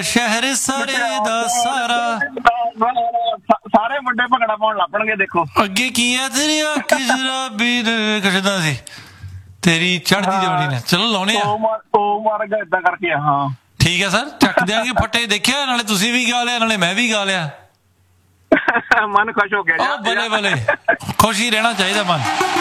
ਸ਼ਹਿਰ ਸਾਰੇ ਦਾ ਸਾਰਾ ਸਾਰੇ ਮੁੰਡੇ ਭੰਗੜਾ ਪਾਉਣ ਲੱਪਣਗੇ। ਦੇਖੋ ਅੱਗੇ ਕੀ ਹੈ ਤੇਰੀ ਅੱਖ ਸ਼ਰਾਬੀ ਖਿੱਚਦਾ ਸੀ ਤੇਰੀ ਚੜ੍ਹਦੀ ਜਵਾਨੀ ਨੇ। ਚਲੋ ਲਾਉਣੇ ਆ ਉਹ ਮਾਰ ਗਿਆ ਏਦਾਂ ਕਰਕੇ। ਹਾਂ ਠੀਕ ਹੈ ਸਰ, ਚੱਕ ਦਿਆਂਗੇ ਫੱਟੇ। ਦੇਖਿਆ ਨਾਲੇ ਤੁਸੀਂ ਵੀ ਗਾ ਲਿਆ ਨਾਲੇ ਮੈਂ ਵੀ ਗਾ ਲਿਆ। ਮਨ ਖੁਸ਼ ਹੋ ਗਿਆ। ਬੱਲੇ ਬੱਲੇ, ਖੁਸ਼ ਹੀ ਰਹਿਣਾ ਚਾਹੀਦਾ ਮਨ।